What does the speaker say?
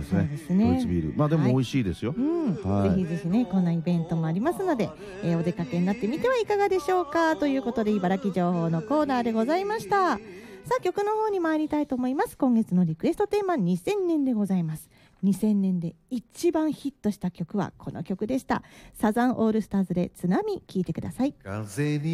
ですね。 そうですね。 ドイツビール、まあでも美味しいですよ。 ぜひぜひね、こんなイベントもありますので、お出かけになってみてはいかがでしょうか。ということで、茨城情報のコーナーでございました。さあ、曲の方に参りたいと思います。今月のリクエストテーマ、2000年でございます。2000年で一番ヒットした曲はこの曲でした。サザンオールスターズで津波、聴いてください。 風に